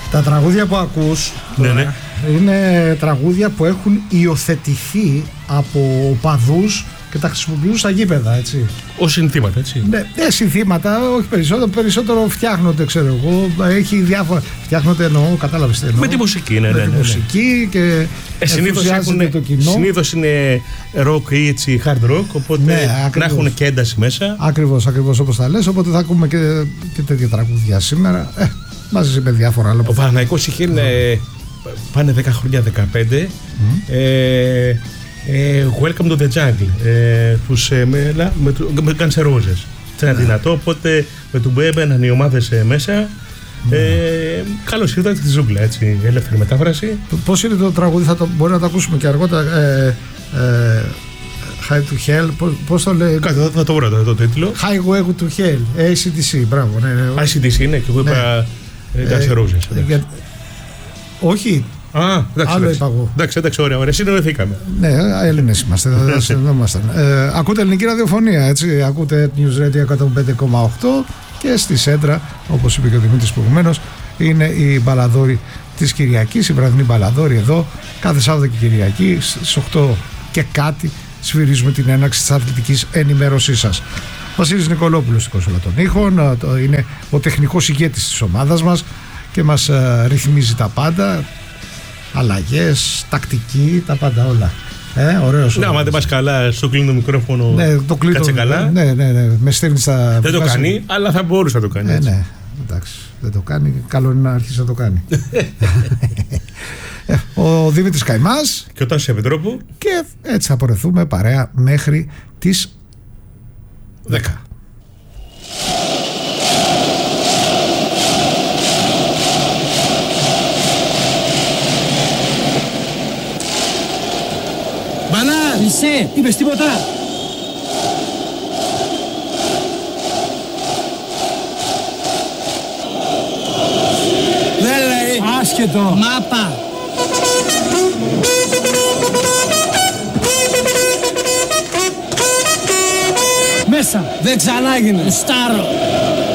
Τα τραγούδια που ακούς Ναι. είναι τραγούδια που έχουν υιοθετηθεί από οπαδούς και τα χρησιμοποιούν στα γήπεδα, έτσι. Ως συνθήματα, έτσι. Ναι, συνθήματα, όχι περισσότερο φτιάχνονται, ξέρω εγώ. Έχει διάφορα. Φτιάχνονται εννοώ, κατάλαβες τι εννοώ. Με τη μουσική, ναι. Με τη μουσική και συνήθως είναι rock ή έτσι hard rock, οπότε να έχουν και ένταση μέσα. Ακριβώς όπως τα λες, οπότε θα ακούμε και τέτοια τραγούδια σήμερα. Μαζί με διάφορα άλλα. Ο Παναθηναϊκός είχε πάνε 10 χρόνια, 15. Welcome to the jungle. Τους με Guns N' Roses. Είναι δυνατό, οπότε με τον που έμπαιναν οι ομάδες μέσα. Καλώς ήρθατε στη ζούγκλα, έτσι, ελεύθερη μετάφραση. Πώς είναι το τραγούδι, μπορεί να το ακούσουμε και αργότερα. High to Hell, πώς το λέει? Θα το βρω το τίτλο. Highway to Hell, AC/DC, μπράβο. AC/DC είναι, και εγώ είπα Guns N' Roses. Όχι. Άλλο είπα εγώ. Εντάξει, ωραία, συνεννοηθήκαμε. Ναι, Έλληνες είμαστε, δεν συνεννόμασταν. Ακούτε ελληνική ραδιοφωνία, έτσι. Ακούτε News Radio 105,8 και στη Σέντρα, όπως είπε και ο Δημήτρης προηγουμένως, είναι η μπαλαδόρη της Κυριακής, η βραδινή μπαλαδόρη εδώ. Κάθε Σάββατο και Κυριακή στις 8 και κάτι σφυρίζουμε την έναρξη της αθλητικής ενημέρωσής σας. Βασίλης Νικολόπουλος στην κονσόλα των ήχων, είναι ο τεχνικός ηγέτης της ομάδας μας και μας ρυθμίζει τα πάντα. Αλλαγές, τακτική, τα πάντα όλα. Ωραίος. Ναι, άμα δεν πας καλά, σου κλείνει το μικρόφωνο. Ναι, το κλείνω. Κάτσε καλά. Ναι. Με στέλνει στα. Δεν το κάνει, αλλά θα μπορούσε να το κάνει. Ναι, εντάξει. Δεν το κάνει. Καλό είναι να αρχίσει να το κάνει. Ο Δημήτρης Καϊμάς και ο Τάσος Επιτρόπου. Και έτσι θα πορεθούμε παρέα μέχρι τις 10. Μισέ, είπες τίποτα? Δεν λέει. Άσχετο. Μάπα. Μέσα. Δεν ξανάγινε. Στάρο.